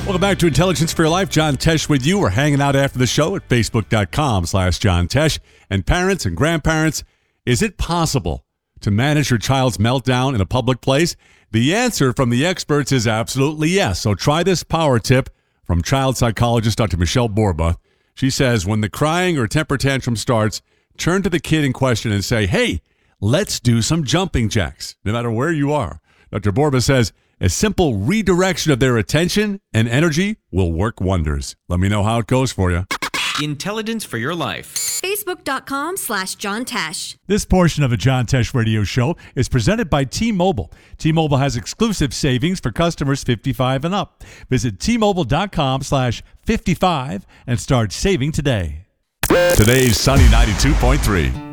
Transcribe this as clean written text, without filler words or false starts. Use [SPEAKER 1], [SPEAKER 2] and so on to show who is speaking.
[SPEAKER 1] Welcome back to Intelligence for Your Life. John Tesh with you. We're hanging out after the show at facebook.com/John Tesh. And parents and grandparents, is it possible to manage your child's meltdown in a public place? The answer from the experts is absolutely yes. So try this power tip from child psychologist Dr. Michelle Borba. She says when the crying or temper tantrum starts, turn to the kid in question and say, hey, let's do some jumping jacks, no matter where you are. Dr. Borba says a simple redirection of their attention and energy will work wonders. Let me know how it goes for you.
[SPEAKER 2] Intelligence for Your Life.
[SPEAKER 3] Facebook.com/John Tesh.
[SPEAKER 1] This portion of the John Tesh Radio Show is presented by T-Mobile. T-Mobile has exclusive savings for customers 55 and up. Visit T-Mobile.com/55 and start saving today. Today's Sunny 92.3.